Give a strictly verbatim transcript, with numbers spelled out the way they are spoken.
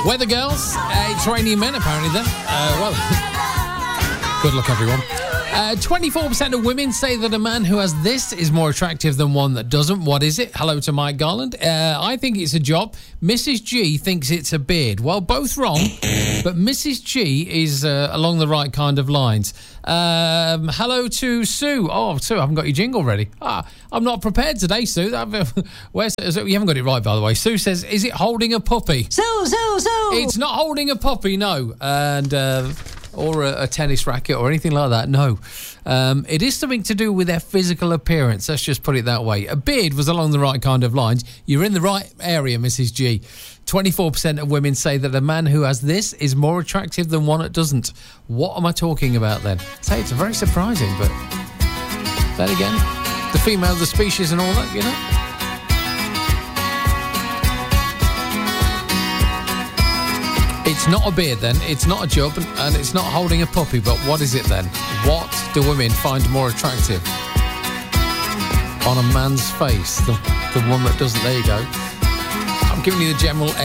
Weather Girls, uh, it's raining men apparently then. Uh, well, good luck everyone. Uh, twenty-four percent of women say that a man who has this is more attractive than one that doesn't. What is it? Hello to Mike Garland. Uh, I think it's a job. Missus G thinks it's a beard. Well, both wrong, but Missus G is uh, along the right kind of lines. Um, hello to Sue. Oh, Sue, I haven't got your jingle ready. Ah, I'm not prepared today, Sue. Where's you haven't got it right, by the way. Sue says, "Is it holding a puppy?" Sue, Sue, Sue. It's not holding a puppy, no. And. Uh, or a, a tennis racket or anything like that. No. Um, it is something to do with their physical appearance. Let's just put it that way. A beard was along the right kind of lines. You're in the right area, Missus G. twenty-four percent of women say that a man who has this is more attractive than one that doesn't. What am I talking about then? Say it's very surprising, but then again, the female, the species and all that, you know? It's not a beard then, it's not a job, and it's not holding a puppy, but what is it then? What do women find more attractive on a man's face? The, the one that doesn't, there you go. I'm giving you the general